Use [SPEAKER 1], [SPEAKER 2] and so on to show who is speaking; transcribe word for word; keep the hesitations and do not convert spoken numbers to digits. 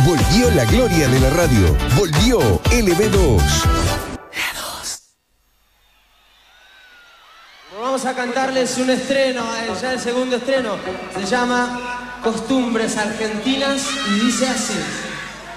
[SPEAKER 1] Volvió la gloria de la radio. Volvió L B dos.
[SPEAKER 2] Vamos a cantarles un estreno, ya el segundo estreno. Se llama Costumbres Argentinas y dice así.